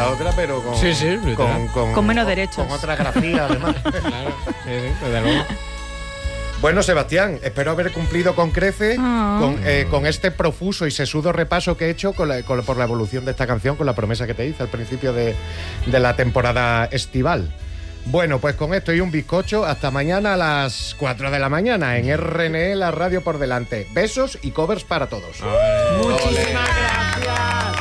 la otra, pero con, Sí, con menos derechos. Con otra grafía, además. Claro, sí, desde luego. Bueno, Sebastián, espero haber cumplido con creces con este profuso y sesudo repaso que he hecho por la evolución de esta canción, con la promesa que te hice al principio de la temporada estival. Bueno, pues con esto y un bizcocho, hasta mañana a las 4 de la mañana en RNE, la radio por delante. Besos y covers para todos. Muchísimas gracias.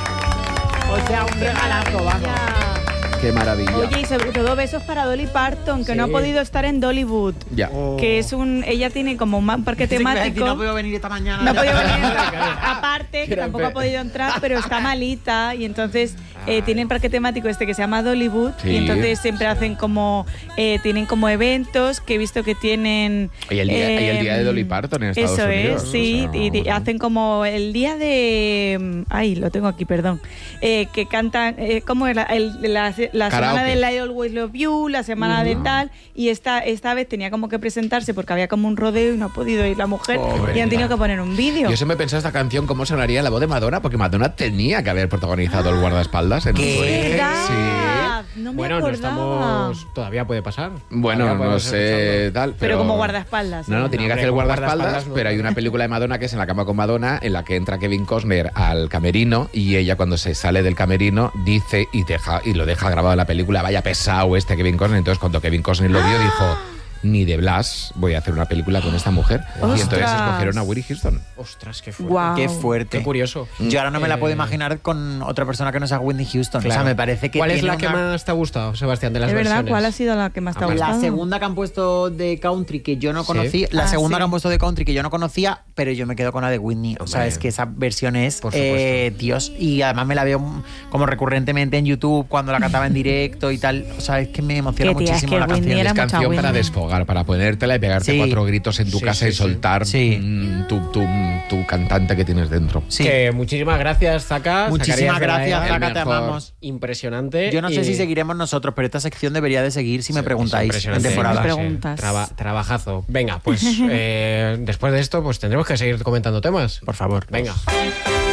O sea, un regalazo, vamos. Qué maravilla. Oye, y sobre todo besos para Dolly Parton, que no ha podido estar en Dollywood. Ya. Que es ella tiene como un parque temático. No puedo venir esta mañana. No ha podido venir. Aparte, que tampoco ha podido entrar, pero está malita y entonces tienen parque temático que se llama Dollywood y entonces siempre hacen como tienen como eventos que he visto que tienen. Y el día de Dolly Parton en Estados Unidos. Eso es, sí, y hacen como el día de lo tengo aquí, perdón, que cantan como la semana de I Always Love You, la semana de tal, y esta vez tenía como que presentarse porque había como un rodeo y no ha podido ir la mujer. Y han tenido que poner un vídeo. Yo siempre he pensado esta canción cómo sonaría en la voz de Madonna, porque Madonna tenía que haber protagonizado el guardaespaldas en ¿Qué? ¿Verdad? Sí. No me Bueno, acordaba. todavía puede pasar. Bueno, Todavía no podemos sé, escucharlo. tal. Pero como guardaespaldas. No, tenía que hacer el como guardaespaldas, guardaespaldas, no. pero hay una película de Madonna que es En la cama con Madonna, en la que entra Kevin Costner al camerino y ella cuando se sale del camerino dice y lo deja grabado en la película, vaya pesado este Kevin Costner. Entonces cuando Kevin Costner lo vio dijo, ni de Blas voy a hacer una película con esta mujer. ¡Ostras! Y entonces escogieron a Whitney Houston. Ostras, qué fuerte. Guau. Qué fuerte. Qué curioso. Yo ahora no me la puedo imaginar con otra persona que no sea Whitney Houston. Claro. O sea, me parece que ¿Cuál es tiene la que una- más te ha gustado, Sebastián, de las Es verdad, versiones? ¿cuál ha sido la que más te ha gustado? La segunda que han puesto de country que yo no Sí. conocía, la Ah, segunda sí. que han puesto de country que yo no conocía, pero yo me quedo con la de Whitney. O sea, Hombre. es que esa versión es Por supuesto. Dios. Y además me la veo como recurrentemente en YouTube cuando la cantaba en directo y tal. O sea, es que me emociona Qué tía, es muchísimo que la Whitney canción. era Es mucha canción para Whitney. desfogar, para ponértela y pegarte Sí. 4 gritos en tu Sí, casa sí, y sí. soltar Sí. tu cantante que tienes dentro. Sí. Que muchísimas gracias, Zaka. Muchísimas Zacarías gracias, Verdaera. Zaka, te mejor. amamos. Impresionante. Yo no sé y- si seguiremos nosotros, pero esta sección debería de seguir si me preguntáis en impresionante. temporada. Me preguntas. Trabajazo. Venga, pues después de esto pues tendremos que seguir comentando temas. Por favor. Venga.